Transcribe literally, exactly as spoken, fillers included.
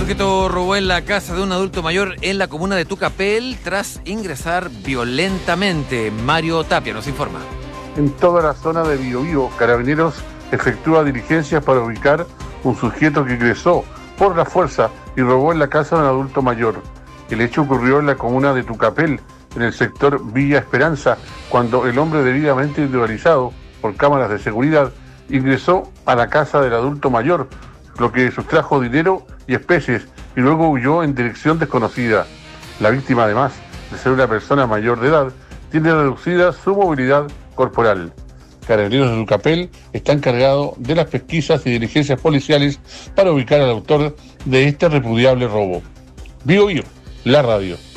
sujeto robó en la casa de un adulto mayor en la comuna de Tucapel tras ingresar violentamente. Mario Tapia nos informa. En toda la zona de Biobío, Carabineros efectúa diligencias para ubicar un sujeto que ingresó por la fuerza y robó en la casa de un adulto mayor. El hecho ocurrió en la comuna de Tucapel, en el sector Villa Esperanza, cuando el hombre debidamente individualizado por cámaras de seguridad ingresó a la casa del adulto mayor, lo que sustrajo dinero y especies y luego huyó en dirección desconocida. La víctima, además de ser una persona mayor de edad, tiene reducida su movilidad corporal. Carabineros de Tucapel está encargado de las pesquisas y diligencias policiales para ubicar al autor de este repudiable robo. Bio Bio, la radio.